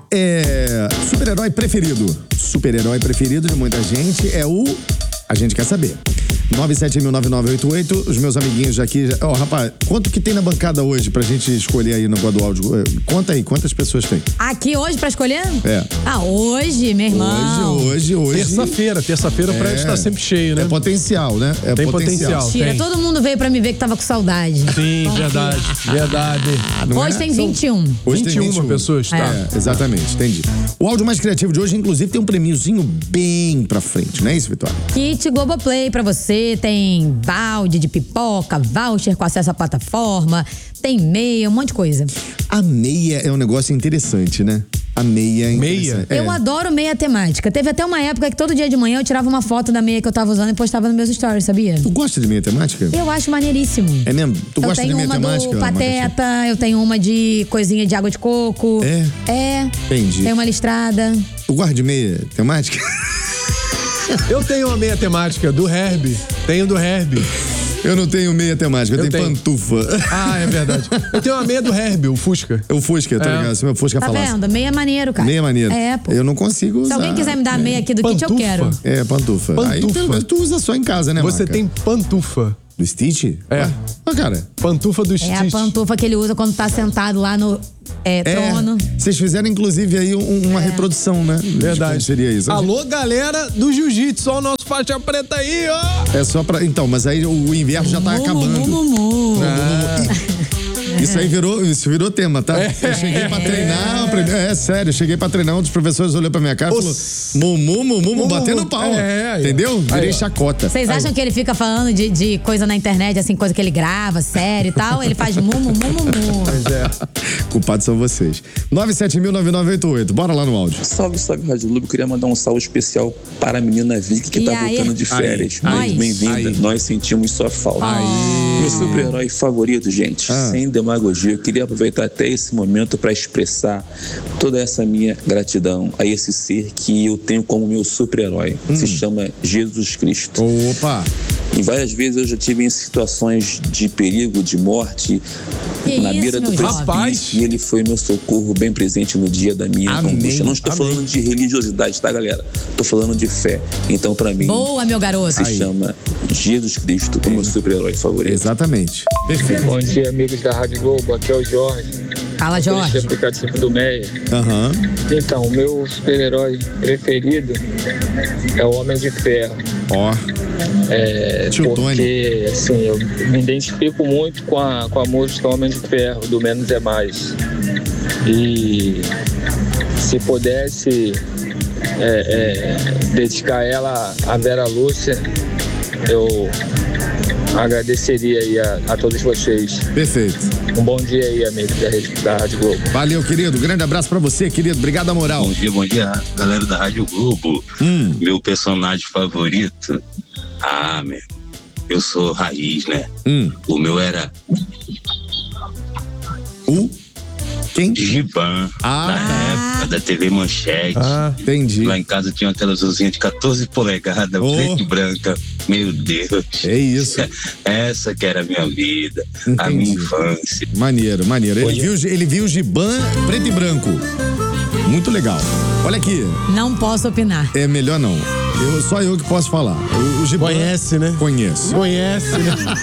Super-herói preferido. Super-herói preferido de muita gente é o... A gente quer saber. 9709988, os meus amiguinhos aqui. Rapaz, quanto que tem na bancada hoje pra gente escolher aí no negócio do áudio? Conta aí, quantas pessoas tem? Aqui hoje pra escolher? É. Hoje, meu irmão. Hoje. Terça-feira o prédio tá sempre cheio, né? É potencial, né? Tem potencial. Tira, todo mundo veio pra me ver que tava com saudade. Sim, verdade. Hoje tem 21. Hoje 21 pessoas, tá? Exatamente, entendi. O áudio mais criativo de hoje, inclusive, tem um prêmiozinho bem pra frente, não é isso, Vitória? Kit Globoplay pra você, tem balde de pipoca, voucher com acesso à plataforma, tem meia, um monte de coisa. A meia é um negócio interessante, né? A meia é interessante. Eu adoro meia temática. Teve até uma época que todo dia de manhã eu tirava uma foto da meia que eu tava usando e postava nos meus stories, sabia? Tu gosta de meia temática? Eu acho maneiríssimo. É mesmo? Tu gosta de meia temática? Eu tenho uma do Pateta, eu tenho uma de coisinha de água de coco. É. Entendi. Tem uma listrada. Tu gosta de meia temática? Eu tenho uma meia temática do Herbie. Tenho do Herbie. Eu não tenho meia temática, eu tenho pantufa. Ah, é verdade. Eu tenho uma meia do Herbie, o Fusca. O Fusca, tá ligado? Se meu Fusca falasse. Tá vendo? Meia maneiro, cara. Meia maneiro. Pô. Eu não consigo usar. Se alguém quiser me dar a meia aqui do Kit, eu quero. Pantufa. Aí tu usa só em casa, né, Você Maca? tem pantufa. Do Stitch? Cara. Pantufa do Stitch. É a pantufa que ele usa quando tá sentado lá no trono. Vocês fizeram, inclusive, aí uma reprodução, né? Verdade. Como seria isso? Alô, galera do jiu-jitsu. Olha o nosso faixa preta aí, ó. É só pra... Então, mas aí o inverno já tá acabando. Isso aí virou tema, tá? Eu cheguei pra treinar, sério, eu cheguei pra treinar, um dos professores olhou pra minha cara e falou, mumu, batendo pau. Entendeu? Virei chacota. Vocês acham que ele fica falando de coisa na internet, assim, coisa que ele grava, sério e tal? Ele faz mumu. Culpados são vocês. 9709988, bora lá no áudio. Salve, Rádio Globo. Queria mandar um salve especial para a menina Vicky, que tá voltando de férias. Muito bem-vinda. Nós sentimos sua falta. Meu super-herói favorito, gente, sem demagogia, eu queria aproveitar até esse momento para expressar toda essa minha gratidão a esse ser que eu tenho como meu super-herói. Se chama Jesus Cristo. Opa! E várias vezes eu já tive em situações de perigo, de morte, na beira do precipício, e ele foi meu socorro bem presente no dia da minha angústia. Não estou falando de religiosidade, tá, galera? Estou falando de fé. Então, para mim, boa, meu garoto. Se chama Jesus Cristo, como meu super-herói favorito. Exatamente. Perfeito. Bom dia, amigos da Rádio Globo. Aqui é o Jorge. Fala, Jorge. Aplicativo do Meia. Então, o meu super-herói preferido é o Homem de Ferro. Porque, assim, eu me identifico muito com a música Homem de Ferro, do Menos é Mais. E se pudesse dedicar ela à Vera Lúcia, eu agradeceria aí a todos vocês. Perfeito. Um bom dia aí, amigo da Rádio Globo. Valeu, querido. Grande abraço pra você, querido. Obrigado, a moral. Bom dia, galera da Rádio Globo. Meu personagem favorito. Eu sou raiz, né? O meu era... Quem? Giban. Na época da TV Manchete. Entendi. Lá em casa tinha uma televisãozinha de 14 polegadas, preta e branca. Meu Deus. É isso. Essa que era a minha vida, a minha infância. Maneiro. Ele viu o Giban preto e branco. Muito legal. Olha aqui. Não posso opinar. É melhor não. Só eu que posso falar. O Giban... Conhece, né? Conheço. Conhece, né?